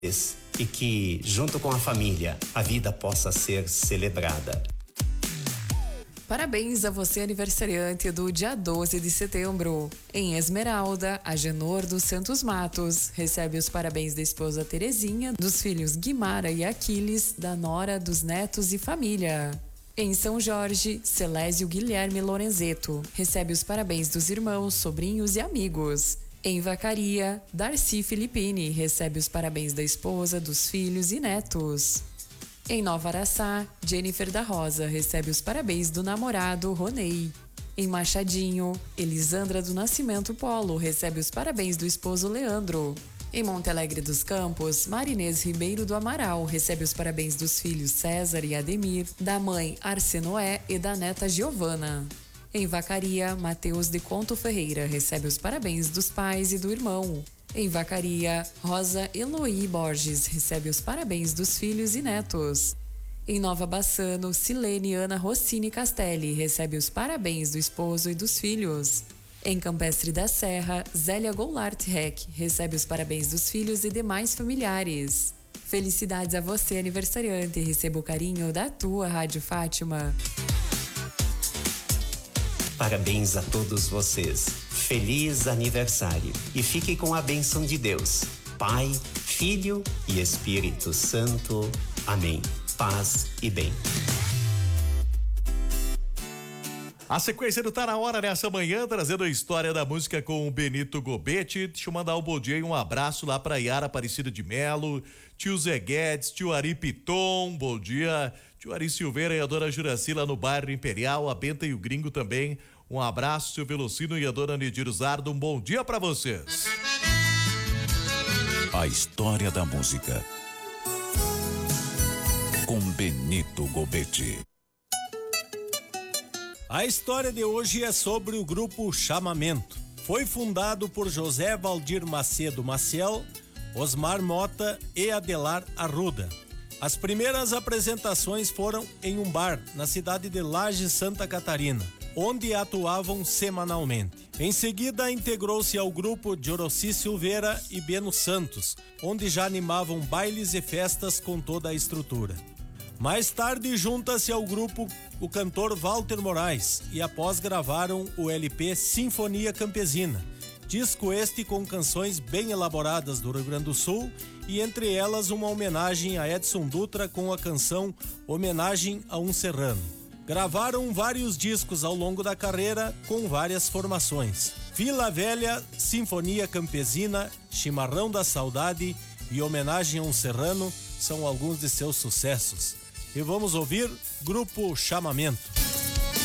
e que, junto com a família, a vida possa ser celebrada. Parabéns a você, aniversariante do dia 12 de setembro. Em Esmeralda, Agenor dos Santos Matos recebe os parabéns da esposa Terezinha, dos filhos Guimara e Aquiles, da nora, dos netos e família. Em São Jorge, Celésio Guilherme Lorenzeto recebe os parabéns dos irmãos, sobrinhos e amigos. Em Vacaria, Darcy Filippini recebe os parabéns da esposa, dos filhos e netos. Em Nova Araçá, Jennifer da Rosa recebe os parabéns do namorado Ronei. Em Machadinho, Elisandra do Nascimento Polo recebe os parabéns do esposo Leandro. Em Monte Alegre dos Campos, Marinês Ribeiro do Amaral recebe os parabéns dos filhos César e Ademir, da mãe Arsenoé e da neta Giovana. Em Vacaria, Mateus de Conto Ferreira recebe os parabéns dos pais e do irmão. Em Vacaria, Rosa Eloí Borges recebe os parabéns dos filhos e netos. Em Nova Bassano, Silene Ana Rossini Castelli recebe os parabéns do esposo e dos filhos. Em Campestre da Serra, Zélia Goulart Reck recebe os parabéns dos filhos e demais familiares. Felicidades a você, aniversariante, e receba o carinho da tua Rádio Fátima. Parabéns a todos vocês. Feliz aniversário e fique com a bênção de Deus, Pai, Filho e Espírito Santo. Amém. Paz e bem. A sequência do Tá Na Hora nessa manhã, trazendo a história da música com o Benito Gobetti. Deixa eu mandar um bom dia e um abraço lá pra Yara Aparecida de Melo, tio Zé Guedes, tio Ari Piton, bom dia, tio Ari Silveira e a dona Juraci lá no bairro Imperial, a Benta e o Gringo também. Um abraço, seu Velocino e a dona Nidir Zardo, um bom dia pra vocês. A história da música com Benito Gobetti. A história de hoje é sobre o grupo Chamamento. Foi fundado por José Valdir Macedo Maciel, Osmar Mota e Adelar Arruda. As primeiras apresentações foram em um bar na cidade de Lages, Santa Catarina, onde atuavam semanalmente. Em seguida, integrou-se ao grupo de Oroci Silveira e Beno Santos, onde já animavam bailes e festas com toda a estrutura. Mais tarde, junta-se ao grupo o cantor Walter Moraes e após gravaram o LP Sinfonia Campesina, disco este com canções bem elaboradas do Rio Grande do Sul e entre elas uma homenagem a Edson Dutra com a canção Homenagem a um Serrano. Gravaram vários discos ao longo da carreira com várias formações. Vila Velha, Sinfonia Campesina, Chimarrão da Saudade e Homenagem a um Serrano são alguns de seus sucessos. E vamos ouvir Grupo Chamamento.